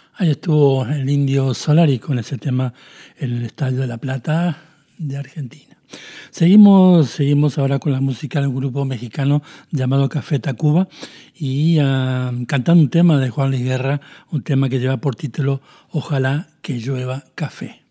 Ahí estuvo el Indio Solari con ese tema en el Estadio de La Plata de Argentina. Seguimos ahora con la música del grupo mexicano llamado Café Tacuba y cantando un tema de Juan Luis Guerra, un tema que lleva por título Ojalá que llueva café.